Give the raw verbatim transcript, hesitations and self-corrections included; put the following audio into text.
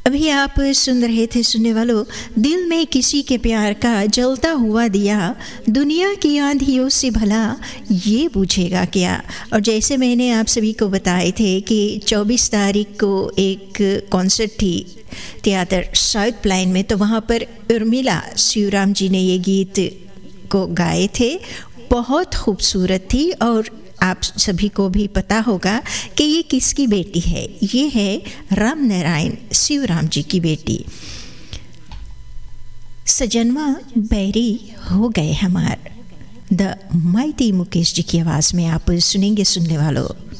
अभी आप सुन रहे थे सुनने वालों, दिल में किसी के प्यार का जलता हुआ दिया, दुनिया की आंधियों से भला ये पूछेगा क्या। और जैसे मैंने आप सभी को बताए थे कि चौबीस तारीख को एक कॉन्सर्ट थी थिएटर साउथ प्लाइन में, तो वहाँ पर उर्मिला शिवराम जी ने ये गीत को गाए थे। बहुत खूबसूरत थी और आप सभी को भी पता होगा कि ये किसकी बेटी है। ये है राम नारायण शिवराम जी की बेटी। सजनवा बैरी हो गए हमार, द माइटी मुकेश जी की आवाज़ में आप सुनेंगे सुनने वालों।